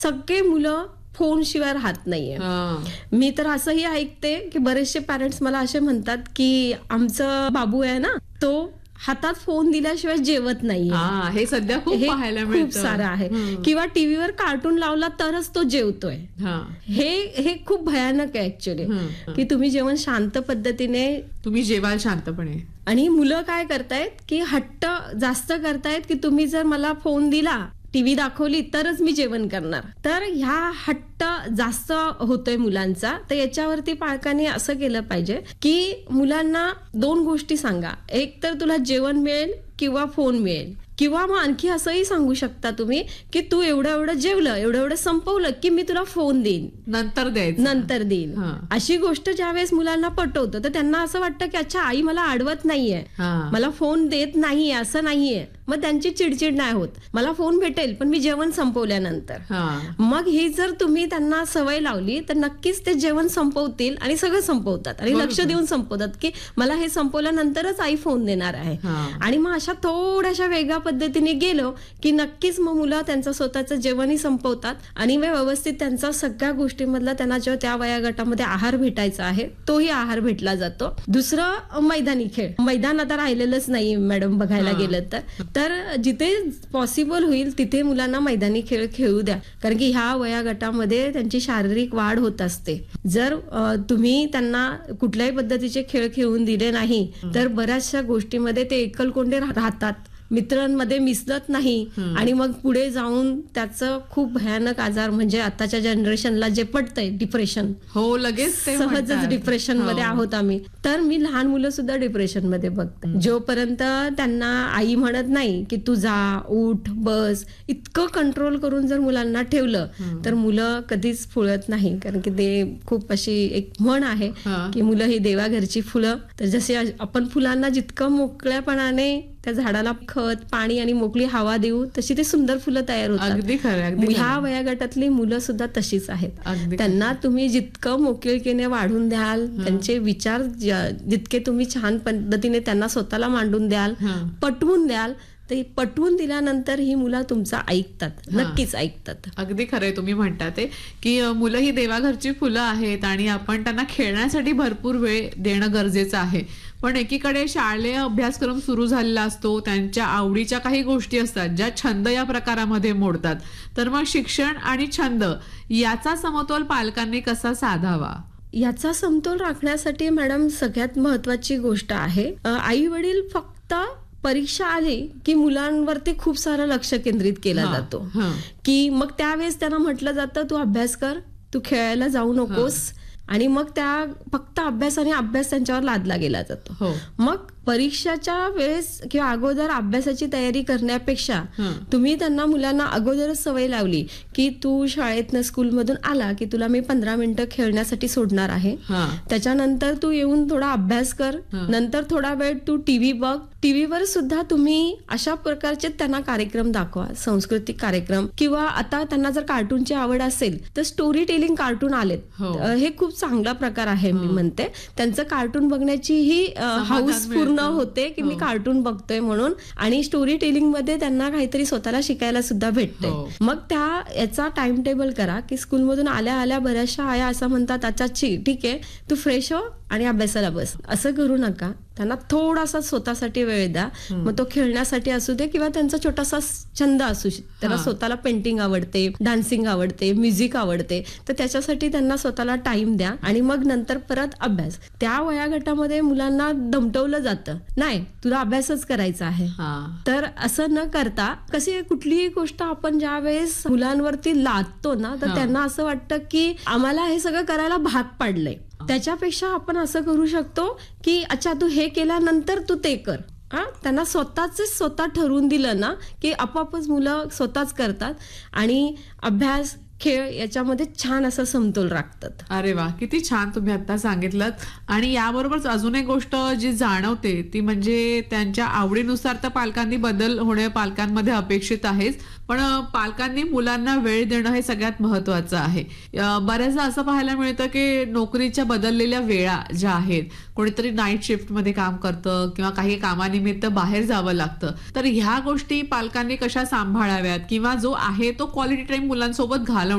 सगळे मुलं फोन शिवाय राहत नाहीये. मी तर असंही ऐकते की बरेचसे पॅरेंट्स मला असे म्हणतात की आमचं बाबू आहे ना, तो हातात फोन दिल्याशिवाय जेवत नाहीये. हे सध्या खूप पाहायला मिळतं. खूप सारं आहे. किंवा टीव्हीवर कार्टून लावला तरच तो जेवतोय. हे खूप भयानक आहे ऍक्च्युली, की तुम्ही जेवण शांत पद्धतीने तुम्ही जेवाल शांतपणे. आणि मुलं काय करतायत की हट्ट जास्त करतायत की तुम्ही जर मला फोन दिला, टीव्ही दाखवली तरच मी जेवण करणार. तर ह्या हट्ट जास्त होतोय मुलांचा. तर याच्यावरती पालकांनी असं केलं पाहिजे की मुलांना 2 गोष्टी सांगा. एक तर तुला जेवण मिळेल किंवा फोन मिळेल. किंवा मग आणखी असंही सांगू शकता तुम्ही की तू एवढं जेवलं, एवढं संपवलं की मी तुला फोन देईन, नंतर देईन. अशी गोष्ट ज्यावेळेस मुलांना पटवतं तर त्यांना असं वाटतं की अच्छा आई मला अडवत नाहीये, मला फोन देत नाहीये असं नाहीये. मग त्यांची चिडचिड नाही होत. मला फोन भेटेल पण मी जेवण संपवल्यानंतर. मग ही जर तुम्ही त्यांना सवय लावली तर नक्कीच ते जेवण संपवतील आणि सगळं संपवतात आणि लक्ष देऊन संपवतात की मला हे संपवल्यानंतरच आई फोन देणार आहे. आणि मग अशा थोड्याशा वेगळ्या पद्धतीने गेलो की नक्कीच मग मुलं त्यांचं स्वतःचं जेवणही संपवतात आणि व्यवस्थित त्यांचा सगळ्या गोष्टींमधला त्यांना जो त्या वयोगटामध्ये आहार भेटायचा आहे तोही आहार भेटला जातो. दुसरं मैदानी खेळ. मैदान आता राहिलेलंच नाही मॅडम बघायला गेलं तर जिथे पॉसिबल होईल तिथे मुलांना मैदानी खेळ खेळू द्या. कारण की ह्या वयोगटामध्ये त्यांची शारीरिक वाढ होत असते. जर तुम्ही त्यांना कुठल्याही पद्धतीचे खेळ खेळून दिले नाही तर बऱ्याचशा गोष्टीमध्ये ते एकलकोंडे राहतात, मित्रांमध्ये मिसळत नाही आणि मग पुढे जाऊन त्याचं खूप भयानक आजार म्हणजे आताच्या जनरेशनला जे पडतंय डिप्रेशन. हो, लगेच सहजच डिप्रेशन मध्ये आहोत आम्ही. तर मी लहान मुलं सुद्धा डिप्रेशन मध्ये बघते. जोपर्यंत त्यांना आई म्हणत नाही की तू जा, उठ, बस, इतकं कंट्रोल करून जर मुलांना ठेवलं तर मुलं कधीच फुलत नाही. कारण की ते खूप अशी एक म्हण आहे की मुलं ही देवाघरची फुलं. तर जसे आपण फुलांना जितकं मोकळ्यापणाने त्या झाडाला खत, पाणी आणि मोकळी हवा देऊ तशी ते सुंदर फुलं तयार होतात. अगदी खरं. ह्या वयोगटातली मुलं सुद्धा तशीच आहेत. त्यांना तुम्ही जितकं मोकळीकेने वाढून द्याल, त्यांचे विचार जितके तुम्ही छान पद्धतीने त्यांना स्वतःला मांडून द्याल, पटवून द्याल, ते पटवून दिल्यानंतर ही मुलं तुमचं ऐकतात, नक्कीच ऐकतात. अगदी खरंय तुम्ही म्हणता ते की मुलं ही देवाघरची फुलं आहेत आणि आपण त्यांना खेळण्यासाठी भरपूर वेळ देणं गरजेचं आहे. पण एकीकडे शालेय अभ्यासक्रम सुरू झालेला असतो, त्यांच्या आवडीच्या काही गोष्टी असतात ज्या छंद या प्रकारामध्ये मोडतात. तर मग शिक्षण आणि छंद याचा समतोल पालकांनी कसा साधावा? याचा समतोल राखण्यासाठी मॅडम सगळ्यात महत्वाची गोष्ट आहे, आई वडील फक्त परीक्षा आली की मुलांवरती खूप सारं लक्ष केंद्रित केला जातो की मग त्यावेळेस त्यांना म्हटलं जातं तू अभ्यास कर, तू खेळायला जाऊ नकोस. आणि मग त्या फक्त अभ्यास त्यांच्यावर लादला गेला जातो. मग परीक्षाच्या वेळेस किंवा अगोदर अभ्यासाची तयारी करण्यापेक्षा तुम्ही त्यांना मुलांना अगोदरच सवय लावली की तू शाळेतनं स्कूलमधून आला की तुला मी 15 मिनिटं खेळण्यासाठी सोडणार आहे, त्याच्यानंतर तू येऊन थोडा अभ्यास कर, नंतर थोडा वेळ तू टीव्ही बघ. टीव्हीवर सुद्धा तुम्ही अशा प्रकारचे त्यांना कार्यक्रम दाखवा, सांस्कृतिक कार्यक्रम, किंवा आता त्यांना जर कार्टूनची आवड असेल तर स्टोरी टेलिंग कार्टून आलेत. हे खूप चांगला प्रकार आहे. मी म्हणते त्यांचं कार्टून बघण्याची ही हाऊस पूर्ण होते की मी कार्टून बघतोय म्हणून. आणि स्टोरी टेलिंग मध्ये त्यांना काहीतरी स्वतःला शिकायला सुद्धा भेटते. मग त्या याचा टाइम टेबल करा की स्कूलमधून आल्या आल्या बऱ्याचशा आया असं म्हणतात अच्छा ठीक आहे तू फ्रेश हो आणि अभ्यासाला बस. असं करू नका. त्यांना थोडासा स्वतःसाठी वेळ द्या. मग तो खेळण्यासाठी असू दे किंवा त्यांचा छोटासा छंद असू शकतो. त्यांना स्वतःला पेंटिंग आवडते, डान्सिंग आवडते, म्युझिक आवडते, तर त्याच्यासाठी त्यांना स्वतःला टाइम द्या आणि मग नंतर परत अभ्यास. त्या वयोगटामध्ये मुलांना दमटवलं जातं, नाही तुला अभ्यासच करायचा आहे. तर असं न करता कशी कुठलीही गोष्ट आपण ज्या वेळेस मुलांवरती लादतो ना तर त्यांना असं वाटतं की आम्हाला हे सगळं करायला भाग पाडलंय. त्याच्यापेक्षा आपण असं करू शकतो की अच्छा तू हे केल्यानंतर तू ते कर. त्यांना स्वतः ठरवून दिलं ना की आपोआपच मुलं स्वतःच करतात आणि अभ्यास खेळ याच्यामध्ये छान असा समतोल राखतात. अरे वा, किती छान तुम्ही आता सांगितलं. आणि याबरोबरच अजून एक गोष्ट जी जाणवते ती म्हणजे त्यांच्या आवडीनुसार तर पालकांनी बदल होणे पालकांमध्ये अपेक्षित आहेच, पण पालकांनी मुलांना वेळ देणं हे सगळ्यात महत्वाचं आहे. बऱ्याचदा असं पाहायला मिळतं की नोकरीच्या बदललेल्या वेळा ज्या आहेत, कोणीतरी नाईट शिफ्ट मध्ये काम करतं किंवा काही कामानिमित्त बाहेर जावं लागतं, तर ह्या गोष्टी पालकांनी कशा सांभाळाव्यात किंवा जो आहे तो क्वालिटी टाइम मुलांसोबत घालवणं